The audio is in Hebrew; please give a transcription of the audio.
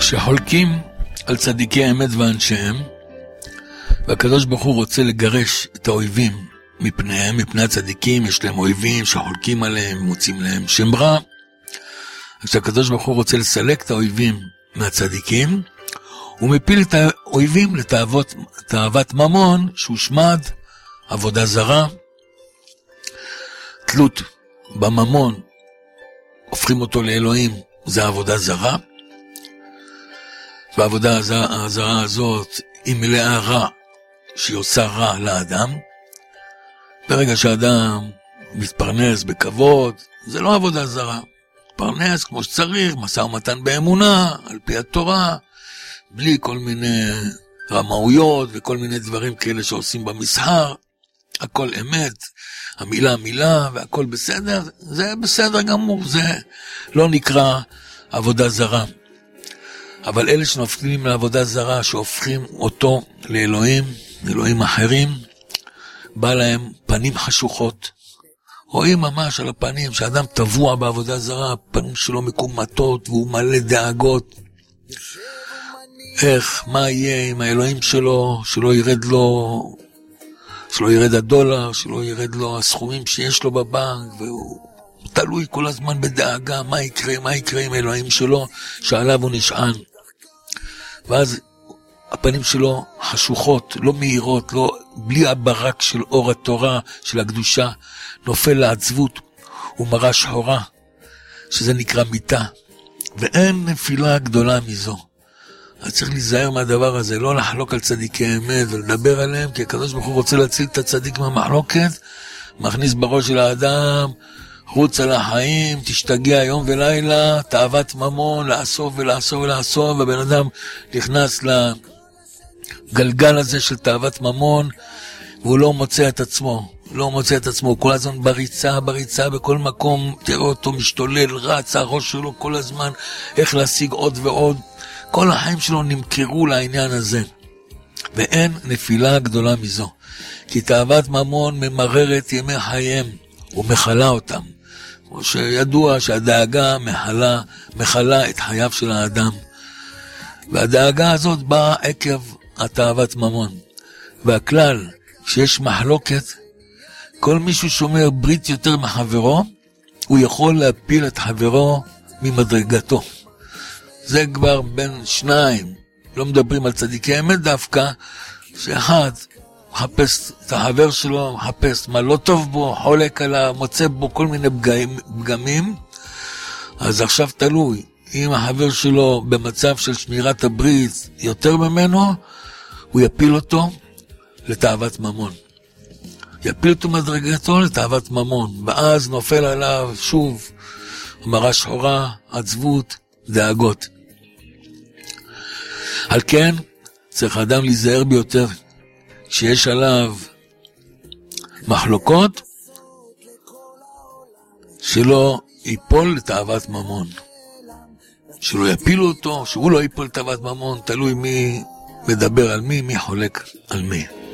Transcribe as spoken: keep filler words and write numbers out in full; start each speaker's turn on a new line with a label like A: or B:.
A: כשחולקים על צדיקי האמת ואנשיהם, והקדוש ברוך הוא רוצה לגרש את האויבים מפניהם, מפני הצדיקים, יש להם אויבים שחולקים עליהם, מוצאים להם שם רע. כשהקדוש ברוך הוא רוצה לסלק את האויבים מהצדיקים, הוא מפיל את האויבים לתאוות, תאוות ממון, שהושמד, עבודה זרה, תלות בממון, הופכים אותו לאלוהים, זה עבודה זרה. והעבודה הזרה הזאת היא מלאה רע, שהיא עושה רע לאדם. ברגע שהאדם מתפרנס בכבוד, זה לא עבודה זרה. מתפרנס כמו שצריך, משא ומתן באמונה, על פי התורה, בלי כל מיני רמאויות וכל מיני דברים כאלה שעושים במסחר. הכל אמת, המילה מילה והכל בסדר, זה בסדר גמור, זה לא נקרא עבודה זרה. אבל אלה שנופלים לעבודה זרה, שהופכים אותו לאלוהים, אלוהים אחרים, בא להם פנים חשוכות. רואים ממש על הפנים שאדם טבוע בעבודה זרה, הפנים שלו מקומטות והוא מלא דאגות. איך, מה יהיה עם האלוהים שלו, שלא ירד לו, שלא ירד הדולר, שלא ירד לו הסכומים שיש לו בבנק, והוא תלוי כל הזמן בדאגה, מה יקרה, מה יקרה עם האלוהים שלו, שעליו הוא נשען. ואז הפנים שלו חשוכות, לא מהירות, לא, בלי הברק של אור התורה, של הקדושה, נופל לעצבות ומראה שחורה, שזה נקרא מיטה. ואין נפילה גדולה מזו. אז צריך להיזהר מהדבר הזה, לא לחלוק על צדיקי האמת ולדבר עליהם, כי הקדוש ברוך הוא רוצה להציל את הצדיק מהמחלוקת, מכניס בראש של האדם, רוץ על החיים, תשתגע יום ולילה, תאוות ממון, לאסוף ולאסוף ולאסוף, והבן אדם נכנס לגלגל הזה של תאוות ממון, והוא לא מוצא את עצמו, לא מוצא את עצמו, הוא כל הזמן בריצה, בריצה, בכל מקום, תראה אותו משתולל, רץ, הראש שלו כל הזמן, איך להשיג עוד ועוד, כל החיים שלו נמכרו לעניין הזה, ואין נפילה גדולה מזו, כי תאוות ממון ממררת ימי חייהם, ומחלה אותם, כמו שידוע שהדאגה מחלה, מחלה את חייו של האדם, והדאגה הזאת באה עקב התאוות ממון, והכלל, כשיש מחלוקת, כל מישהו שומר ברית יותר מחברו, הוא יכול להפיל את חברו ממדרגתו. זה כבר בין שניים, לא מדברים על צדיקי אמת דווקא, שאחד מחפש את החבר שלו, מחפש מה לא טוב בו, חולק עליו, מוצא בו כל מיני פגמים, פגמים, אז עכשיו תלוי, אם החבר שלו במצב של שמירת הברית יותר ממנו, הוא יפיל אותו לתאוות ממון. יפיל אותו מדרגתו לתאוות ממון, ואז נופל עליו שוב מראה שחורה, עצבות, דאגות. על כן צריך אדם להיזהר ביותר כשיש עליו מחלוקות, שלא ייפול לתאוות ממון, שלא יפילו אותו, שהוא לא ייפול לתאוות ממון, תלוי מי מדבר על מי, מי חולק על מי.